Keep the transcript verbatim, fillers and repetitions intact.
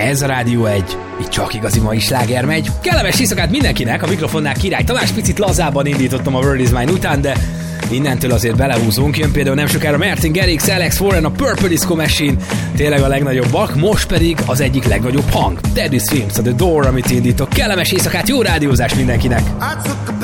Ez a Rádió egy, itt csak igazi mai sláger megy. Kellemes éjszakát mindenkinek, a mikrofonnál Király Tamás, picit lazában indítottam a World Is Mine után, de innentől azért belehúzunk. Jön például nem sokára Martin Garrix, Alex Warren, a Purple Disco Machine, tényleg a legnagyobbak, most pedig az egyik legnagyobb hang, Teddy Swims, a The Door, amit indítok. Kellemes éjszakát, jó rádiózás mindenkinek!